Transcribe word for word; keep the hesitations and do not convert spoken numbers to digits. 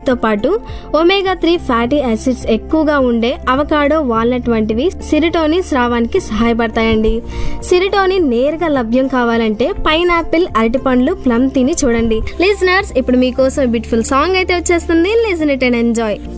తో పాటు omega three fatty acids ఎక్కువగా ఉండే అవకాడో, వాల్నట్ వంటివి సెరోటోనిన్ స్రావానికి సహాయపడతాయండి. సెరోటోనిన్ నేరుగా లభ్యం కావాలంటే పైనాపిల్, అరటిపండ్లు, ప్లమ్ తిని చూడండి. లిజనర్స్, ఇప్పుడు మీకోసం బ్యూటిఫుల్ సాంగ్ అయితే వచ్చేస్తుంది. Listen it and enjoy.